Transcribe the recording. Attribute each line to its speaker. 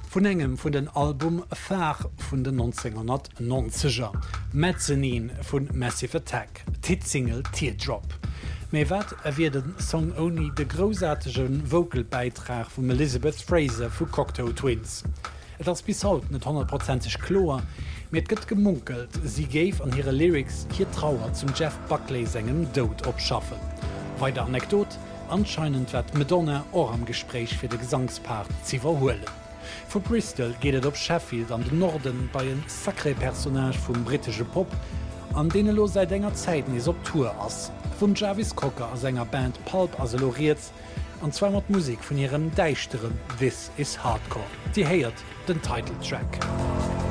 Speaker 1: Von engem vun den Album Far vun den 1990er. Mezzanine vun Massive Attack, Titsingle Teardrop. Mei wat wie den Song oni de großartigen Vocalbeitrag vum Elizabeth Fraser vu Cocteau Twins. Et ass bis haut net 100% chlor, mit gëtt gemunkelt, sie géif an ihre Lyrics hier Trauer zum Jeff Buckley sengem Dod opschaffen. Weiter Anekdot, anscheinend wird Madonna auch am Gespräch für den Gesangspart zu verholen. Von Bristol geht es auf Sheffield an den Norden bei einem sacré Personage vom britischen Pop, an denen lo seit enger Zeit is op Tour ass. Von Jarvis Cocker aus seiner Band Pulp assoloriert, und zwar mit Musik von ihrem deichteren This is Hardcore. Die heiert den Titeltrack.